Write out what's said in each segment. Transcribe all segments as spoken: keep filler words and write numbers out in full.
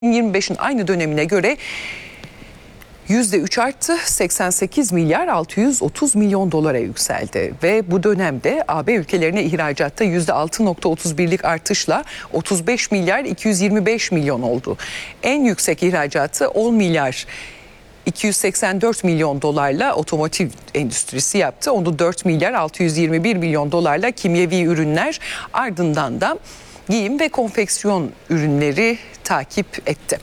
yirmi beşin aynı dönemine göre yüzde üç arttı, seksen sekiz milyar altı yüz otuz milyon dolara yükseldi ve bu dönemde A B ülkelerine ihracatta yüzde altı nokta otuz birlik artışla otuz beş milyar iki yüz yirmi beş milyon oldu. En yüksek ihracatı on milyar iki yüz seksen dört milyon dolarla otomotiv endüstrisi yaptı. Onu dört milyar altı yüz yirmi bir milyon dolarla kimyevi ürünler, ardından da giyim ve konfeksiyon ürünleri takip etti.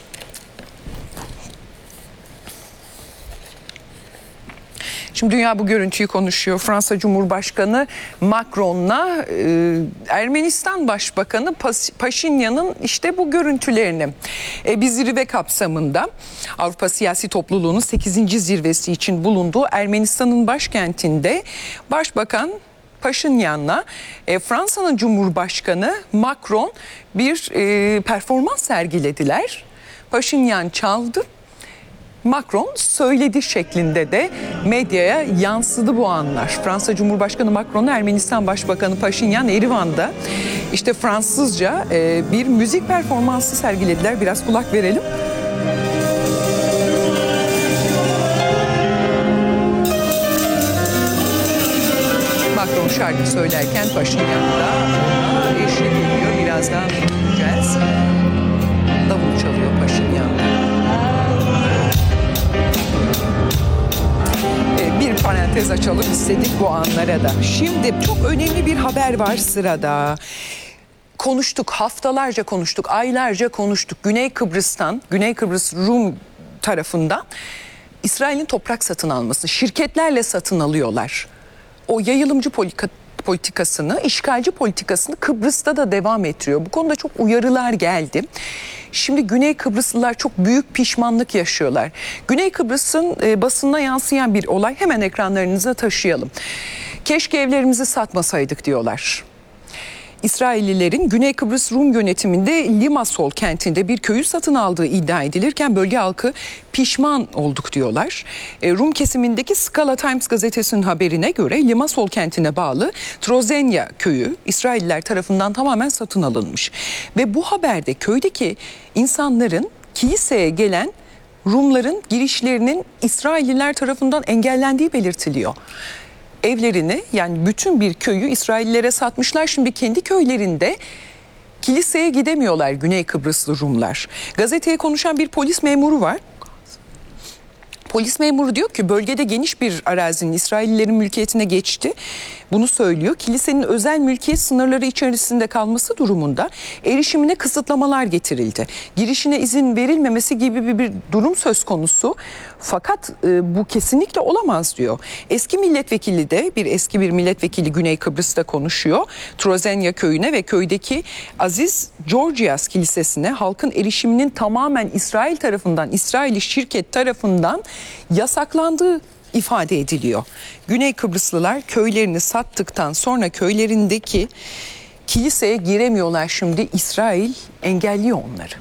Şimdi dünya bu görüntüyü konuşuyor. Fransa Cumhurbaşkanı Macron'la e, Ermenistan Başbakanı Paşinyan'ın işte bu görüntülerini e, bir zirve kapsamında Avrupa Siyasi Topluluğu'nun sekizinci zirvesi için bulunduğu Ermenistan'ın başkentinde Başbakan Paşinyan'la e, Fransa'nın Cumhurbaşkanı Macron bir e, performans sergilediler. Paşinyan çaldı, Macron söyledi şeklinde de medyaya yansıdı bu anlar. Fransa Cumhurbaşkanı Macron, Ermenistan Başbakanı Paşinyan Erivan'da işte Fransızca e, bir müzik performansı sergilediler. Biraz kulak verelim. Macron şarkı söylerken Paşinyan da ona eşlik ediyor. Birazdan göreceğiz. Davul çalıyor Paşinyan'da. Bir parantez açalım istedik bu anlara da. Şimdi çok önemli bir haber var sırada. Konuştuk, haftalarca konuştuk, aylarca konuştuk. Güney Kıbrıs'tan, Güney Kıbrıs Rum tarafından İsrail'in toprak satın alması, şirketlerle satın alıyorlar. O yayılımcı politika, politikasını, işgalci politikasını Kıbrıs'ta da devam ettiriyor. Bu konuda çok uyarılar geldi. Şimdi Güney Kıbrıslılar çok büyük pişmanlık yaşıyorlar. Güney Kıbrıs'ın e, basına yansıyan bir olay, hemen ekranlarınıza taşıyalım. Keşke evlerimizi satmasaydık diyorlar. İsraillilerin Güney Kıbrıs Rum yönetiminde Limassol kentinde bir köyü satın aldığı iddia edilirken bölge halkı pişman olduk diyorlar. Rum kesimindeki Skala Times gazetesinin haberine göre Limassol kentine bağlı Trozenya köyü İsrailliler tarafından tamamen satın alınmış. Ve bu haberde köydeki insanların kiliseye gelen Rumların girişlerinin İsrailliler tarafından engellendiği belirtiliyor. Evlerini, yani bütün bir köyü İsraillilere satmışlar. Şimdi kendi köylerinde kiliseye gidemiyorlar Güney Kıbrıslı Rumlar. Gazeteye konuşan bir polis memuru var. Polis memuru diyor ki bölgede geniş bir arazinin İsraillilerin mülkiyetine geçti. Bunu söylüyor. Kilisenin özel mülkiyet sınırları içerisinde kalması durumunda erişimine kısıtlamalar getirildi. Girişine izin verilmemesi gibi bir, bir durum söz konusu. Fakat e, bu kesinlikle olamaz diyor. Eski milletvekili de bir eski bir milletvekili Güney Kıbrıs'ta konuşuyor. Trozenya köyüne ve köydeki Aziz Georgias Kilisesi'ne halkın erişiminin tamamen İsrail tarafından, İsraili şirket tarafından yasaklandığı ifade ediliyor. Güney Kıbrıslılar köylerini sattıktan sonra köylerindeki kiliseye giremiyorlar şimdi. İsrail engelliyor onları.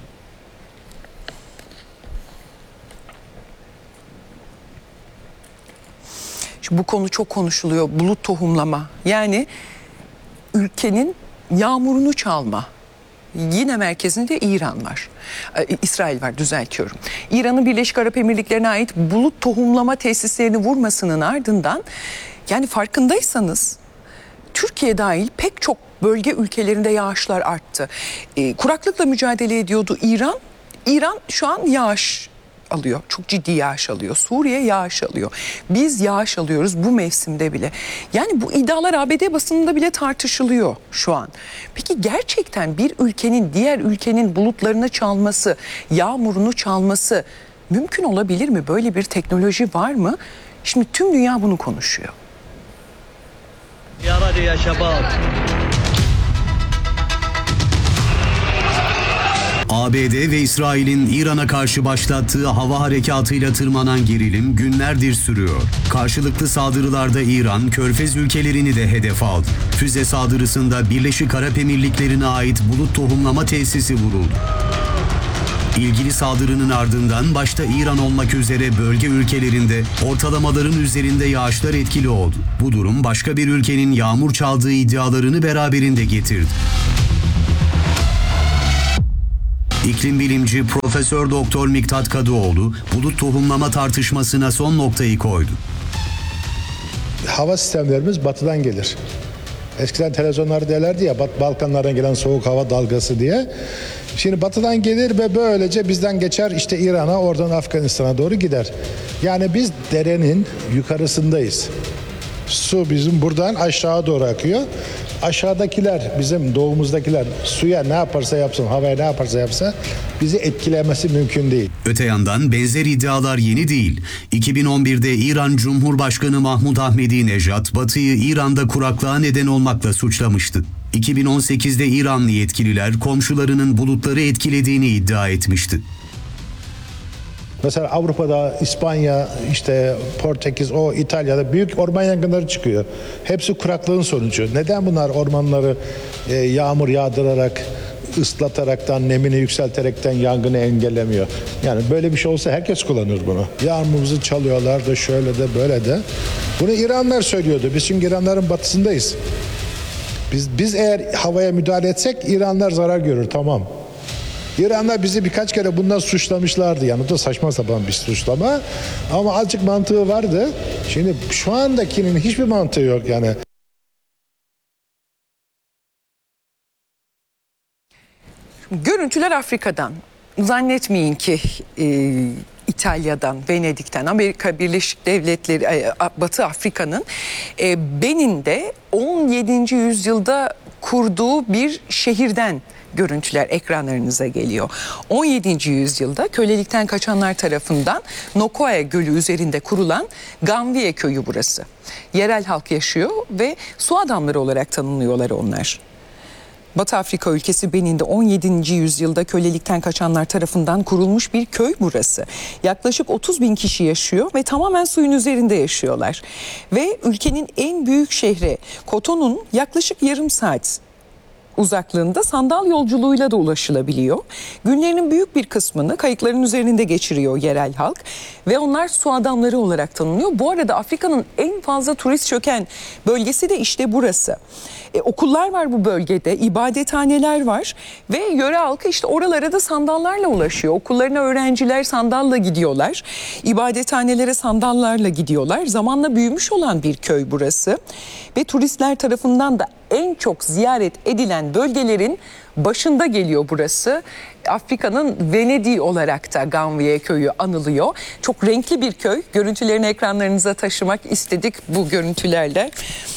Şimdi bu konu çok konuşuluyor. Bulut tohumlama. Yani ülkenin yağmurunu çalma. Yine merkezinde İran var. Ee, İsrail var, düzeltiyorum. İran'ın Birleşik Arap Emirlikleri'ne ait bulut tohumlama tesislerini vurmasının ardından, yani farkındaysanız Türkiye dahil pek çok bölge ülkelerinde yağışlar arttı. Ee, kuraklıkla mücadele ediyordu İran. İran şu an yağış alıyor. Çok ciddi yağış alıyor. Suriye yağış alıyor. Biz yağış alıyoruz bu mevsimde bile. Yani bu iddialar A B D basınında bile tartışılıyor şu an. Peki gerçekten bir ülkenin diğer ülkenin bulutlarını çalması, yağmurunu çalması mümkün olabilir mi? Böyle bir teknoloji var mı? Şimdi tüm dünya bunu konuşuyor. Ya hadi ya şabab. A B D ve İsrail'in İran'a karşı başlattığı hava harekatıyla tırmanan gerilim günlerdir sürüyor. Karşılıklı saldırılarda İran, Körfez ülkelerini de hedef aldı. Füze saldırısında Birleşik Arap Emirlikleri'ne ait bulut tohumlama tesisi vuruldu. İlgili saldırının ardından başta İran olmak üzere bölge ülkelerinde ortalamaların üzerinde yağışlar etkili oldu. Bu durum başka bir ülkenin yağmur çaldığı iddialarını beraberinde getirdi. İklim bilimci Profesör Doktor Miktat Kadıoğlu bulut tohumlama tartışmasına son noktayı koydu. Hava sistemlerimiz batıdan gelir. Eskiden televizyonlar derlerdi ya Balkanlardan gelen soğuk hava dalgası diye. Şimdi batıdan gelir ve böylece bizden geçer işte İran'a, oradan Afganistan'a doğru gider. Yani biz derenin yukarısındayız. Su bizim buradan aşağı doğru akıyor. Aşağıdakiler, bizim doğumuzdakiler suya ne yaparsa yapsın, havaya ne yaparsa yapsa bizi etkilemesi mümkün değil. Öte yandan benzer iddialar yeni değil. iki bin on birde İran Cumhurbaşkanı Mahmud Ahmedinejad, Batı'yı İran'da kuraklığa neden olmakla suçlamıştı. iki bin on sekizde İranlı yetkililer komşularının bulutları etkilediğini iddia etmişti. Mesela Avrupa'da, İspanya, işte Portekiz, o İtalya'da büyük orman yangınları çıkıyor. Hepsi kuraklığın sonucu. Neden bunlar ormanları e, yağmur yağdırarak, ıslataraktan, nemini yükselterekten yangını engellemiyor? Yani böyle bir şey olsa herkes kullanır bunu. Yağmurumuzu çalıyorlar da şöyle de böyle de. Bunu İranlar söylüyordu. Biz çünkü İranların batısındayız. Biz, biz eğer havaya müdahale etsek İranlar zarar görür, tamam. İranlar bizi birkaç kere bundan suçlamışlardı. Yani o da saçma sapan bir suçlama. Ama azıcık mantığı vardı. Şimdi şu andakinin hiçbir mantığı yok yani. Görüntüler Afrika'dan. Zannetmeyin ki e, İtalya'dan, Venedik'ten, Amerika Birleşik Devletleri, e, Batı Afrika'nın e, Benin'de on yedinci yüzyılda kurduğu bir şehirden görüntüler ekranlarınıza geliyor. on yedinci yüzyılda kölelikten kaçanlar tarafından Nokoe Gölü üzerinde kurulan Gamviye köyü burası. Yerel halk yaşıyor ve su adamları olarak tanınıyorlar onlar. Batı Afrika ülkesi Benin'de on yedinci yüzyılda kölelikten kaçanlar tarafından kurulmuş bir köy burası. Yaklaşık otuz bin kişi yaşıyor ve tamamen suyun üzerinde yaşıyorlar. Ve ülkenin en büyük şehri Cotonou'nun yaklaşık yarım saat uzaklığında sandal yolculuğuyla da ulaşılabiliyor. Günlerinin büyük bir kısmını kayıkların üzerinde geçiriyor yerel halk ve onlar su adamları olarak tanınıyor. Bu arada Afrika'nın en fazla turist çöken bölgesi de işte burası. E, okullar var bu bölgede, ibadethaneler var ve yöre halkı işte oralara da sandallarla ulaşıyor. Okullarına öğrenciler sandalla gidiyorlar, ibadethanelere sandallarla gidiyorlar. Zamanla büyümüş olan bir köy burası ve turistler tarafından da en çok ziyaret edilen bölgelerin başında geliyor burası. Afrika'nın Venedik'i olarak da Gamviye köyü anılıyor. Çok renkli bir köy. Görüntülerini ekranlarınıza taşımak istedik bu görüntülerle.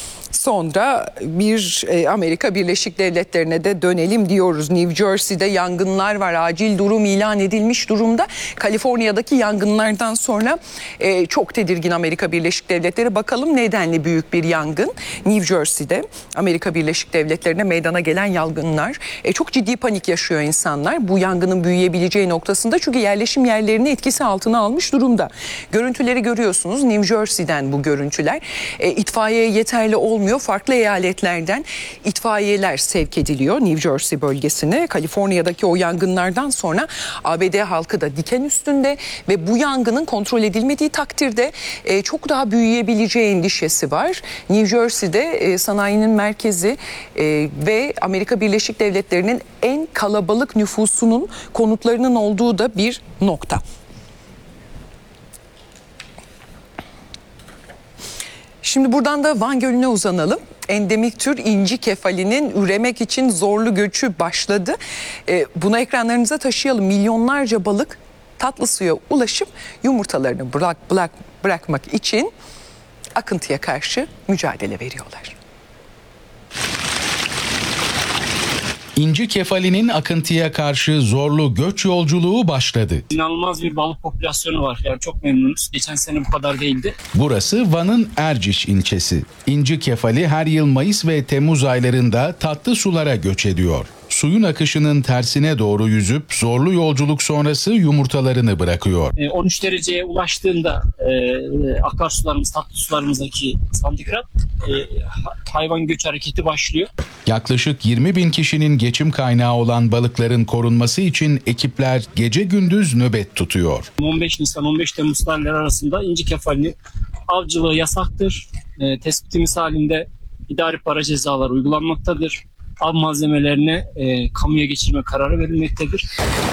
Sonra bir e, Amerika Birleşik Devletleri'ne de dönelim diyoruz. New Jersey'de yangınlar var. Acil durum ilan edilmiş durumda. Kaliforniya'daki yangınlardan sonra e, çok tedirgin Amerika Birleşik Devletleri. Bakalım nedenli büyük bir yangın. New Jersey'de Amerika Birleşik Devletleri'ne meydana gelen yangınlar. E, çok ciddi panik yaşıyor insanlar. Bu yangının büyüyebileceği noktasında çünkü yerleşim yerlerini etkisi altına almış durumda. Görüntüleri görüyorsunuz. New Jersey'den bu görüntüler. E, itfaiye yeterli olmuyor. Farklı eyaletlerden itfaiyeler sevk ediliyor New Jersey bölgesine. Kaliforniya'daki o yangınlardan sonra A B D halkı da diken üstünde ve bu yangının kontrol edilmediği takdirde e, çok daha büyüyebileceği endişesi var. New Jersey'de e, sanayinin merkezi e, ve Amerika Birleşik Devletleri'nin en kalabalık nüfusunun konutlarının olduğu da bir nokta. Şimdi buradan da Van Gölü'ne uzanalım. Endemik tür inci kefalinin üremek için zorlu göçü başladı. Ee, bunu ekranlarınıza taşıyalım. Milyonlarca balık tatlı suya ulaşıp yumurtalarını bırak, bırak, bırakmak için akıntıya karşı mücadele veriyorlar. İnci kefalinin akıntıya karşı zorlu göç yolculuğu başladı. İnanılmaz bir balık popülasyonu var. Yani çok memnunuz. Geçen sene bu kadar değildi. Burası Van'ın Erciş ilçesi. İnci kefali her yıl Mayıs ve Temmuz aylarında tatlı sulara göç ediyor. Suyun akışının tersine doğru yüzüp zorlu yolculuk sonrası yumurtalarını bırakıyor. on üç dereceye ulaştığında e, akarsularımız, tatlı sularımızdaki santigrat e, hayvan göç hareketi başlıyor. Yaklaşık yirmi bin kişinin geçim kaynağı olan balıkların korunması için ekipler gece gündüz nöbet tutuyor. on beş Nisan on beş Temmuz tarihleri arasında inci kefalinin avcılığı yasaktır. E, tespitimiz halinde idari para cezaları uygulanmaktadır. Av malzemelerini e, kamuya geçirme kararı verilmektedir.